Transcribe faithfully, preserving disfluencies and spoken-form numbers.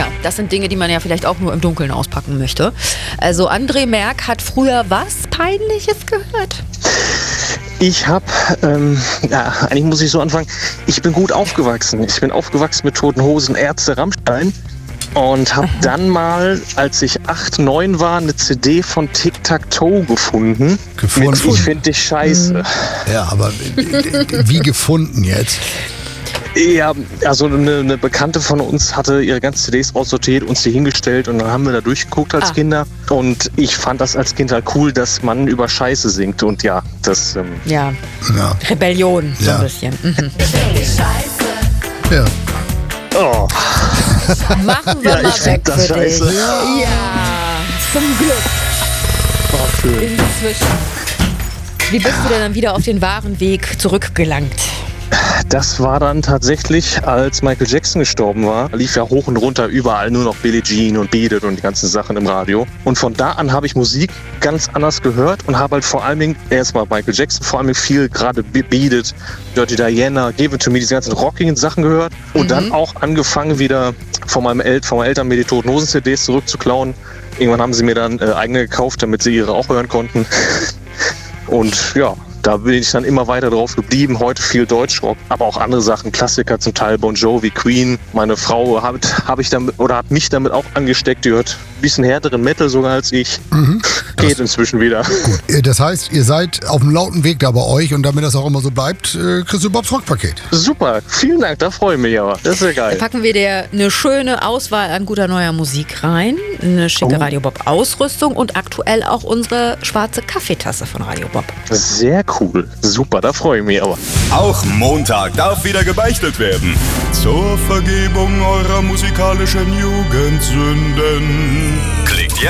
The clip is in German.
Ja, das sind Dinge, die man ja vielleicht auch nur im Dunkeln auspacken möchte. Also André Merck hat früher was Peinliches gehört? Ich habe, ähm, ja, eigentlich muss ich so anfangen, ich bin gut aufgewachsen. Ich bin aufgewachsen mit Toten Hosen, Ärzte, Rammstein. Und habe dann mal, als ich acht, neun war, eine C D von Tic Tac Toe gefunden. Gefunden? Mit, ich finde dich scheiße. Ja, aber wie gefunden jetzt? Ja, also eine, eine Bekannte von uns hatte ihre ganzen C Ds aussortiert, uns die hingestellt und dann haben wir da durchgeguckt als ah. Kinder. Und ich fand das als Kind halt cool, dass man über Scheiße singt. Und ja, das... Ähm ja. ja, Rebellion so ja. ein bisschen. Mhm. Ja. Oh. Machen wir ja, mal weg das für scheiße. dich. Ja, zum Glück. Oh, schön. Inzwischen. Wie bist du denn dann wieder auf den wahren Weg zurückgelangt? Das war dann tatsächlich, als Michael Jackson gestorben war, lief ja hoch und runter überall nur noch Billie Jean und Beat It und die ganzen Sachen im Radio. Und von da an habe ich Musik ganz anders gehört und habe halt vor allem Dingen, erstmal Michael Jackson, vor allem viel gerade Beat It, Dirty Diana, Give It To Me, diese ganzen rockigen Sachen gehört. Und mhm. dann auch angefangen wieder von, meinem El- von meinen Eltern mir die Toten Hosen C Ds zurückzuklauen. Irgendwann haben sie mir dann äh, eigene gekauft, damit sie ihre auch hören konnten. Und ja, da bin ich dann immer weiter drauf geblieben. Heute viel Deutschrock, aber auch andere Sachen, Klassiker zum Teil, Bon Jovi, Queen. Meine Frau habe hab ich damit oder hat mich damit auch angesteckt. Die hört ein bisschen härteren Metal sogar als ich. Mhm. Geht inzwischen wieder. Gut, das heißt, ihr seid auf einem lauten Weg da bei euch und damit das auch immer so bleibt, äh, kriegst du Bobs Rockpaket. Super, vielen Dank, da freue ich mich aber. Das ist ja geil. Da packen wir dir eine schöne Auswahl an guter neuer Musik rein, eine schicke oh. Radio Bob Ausrüstung und aktuell auch unsere schwarze Kaffeetasse von Radio Bob. Sehr cool, super, da freue ich mich aber. Auch Montag darf wieder gebeichtet werden. Zur Vergebung eurer musikalischen Jugendsünden.